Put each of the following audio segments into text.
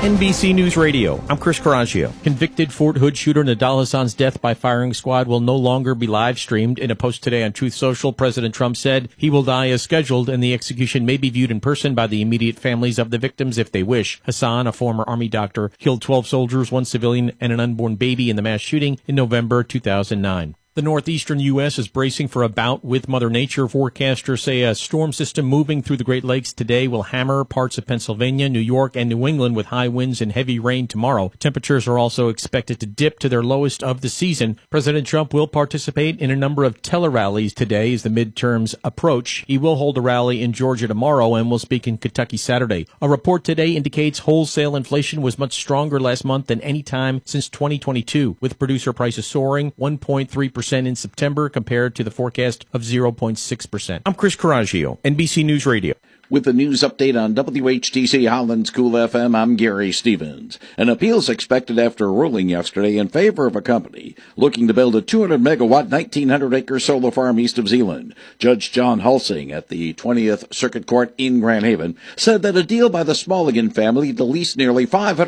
NBC News Radio, I'm Chris Coraggio. Convicted Fort Hood shooter Nidal Hassan's death by firing squad will no longer be live streamed. In a post today on Truth Social, President Trump said he will die as scheduled and the execution may be viewed in person by the immediate families of the victims if they wish. Hassan, a former Army doctor, killed 12 soldiers, 1 civilian, and an unborn baby in the mass shooting in November 2009. The northeastern U.S. is bracing for a bout with Mother Nature. Forecasters say a storm system moving through the Great Lakes today will hammer parts of Pennsylvania, New York, and New England with high winds and heavy rain tomorrow. Temperatures are also expected to dip to their lowest of the season. President Trump will participate in a number of tele-rallies today as the midterms approach. He will hold a rally in Georgia tomorrow and will speak in Kentucky Saturday. A report today indicates wholesale inflation was much stronger last month than any time since 2022, with producer prices soaring 1.3% in September compared to the forecast of 0.6%. I'm Chris Coraggio, NBC News Radio. With the news update on WHTC Holland School FM, I'm Gary Stevens. An appeal is expected after a ruling yesterday in favor of a company looking to build a 200-megawatt, 1,900-acre solar farm east of Zeeland. Judge John Hulsing at the 20th Circuit Court in Grand Haven said that a deal by the Smalligan family to lease nearly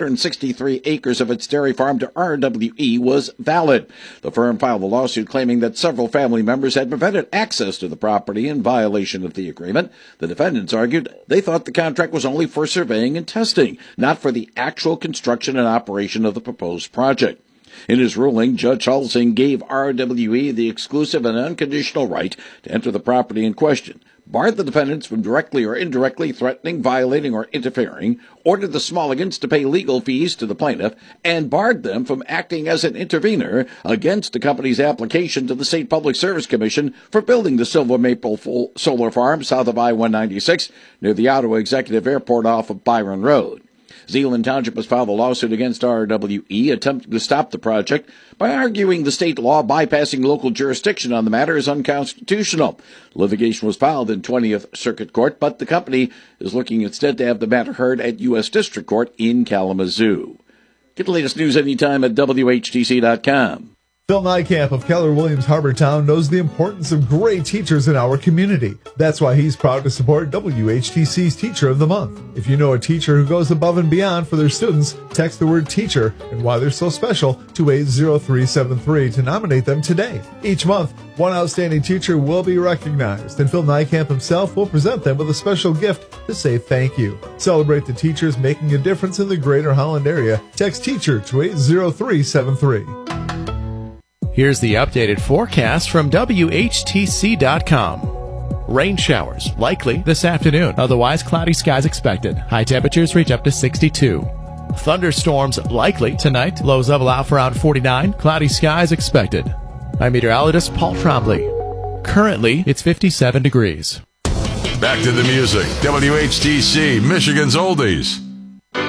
563 acres of its dairy farm to RWE was valid. The firm filed a lawsuit claiming that several family members had prevented access to the property in violation of the agreement. The defendants argued they thought the contract was only for surveying and testing, not for the actual construction and operation of the proposed project. In his ruling, Judge Hulsing gave RWE the exclusive and unconditional right to enter the property in question, barred the defendants from directly or indirectly threatening, violating, or interfering, ordered the Smalligans to pay legal fees to the plaintiff, and barred them from acting as an intervener against the company's application to the State Public Service Commission for building the Silver Maple Solar Farm south of I-196 near the Ottawa Executive Airport off of Byron Road. Zeeland Township has filed a lawsuit against RWE, attempting to stop the project by arguing the state law bypassing local jurisdiction on the matter is unconstitutional. Litigation was filed in 20th Circuit Court, but the company is looking instead to have the matter heard at U.S. District Court in Kalamazoo. Get the latest news anytime at WHTC.com. Phil Niekamp of Keller Williams Harbortown knows the importance of great teachers in our community. That's why he's proud to support WHTC's Teacher of the Month. If you know a teacher who goes above and beyond for their students, text the word teacher and why they're so special to 80373 to nominate them today. Each month, one outstanding teacher will be recognized, and Phil Niekamp himself will present them with a special gift to say thank you. Celebrate the teachers making a difference in the greater Holland area. Text teacher to 80373. Here's the updated forecast from WHTC.com. Rain showers likely this afternoon. Otherwise, cloudy skies expected. High temperatures reach up to 62. Thunderstorms likely tonight. Lows level out for around 49. Cloudy skies expected. I'm meteorologist Paul Trombley. Currently, it's 57 degrees. Back to the music. WHTC, Michigan's Oldies.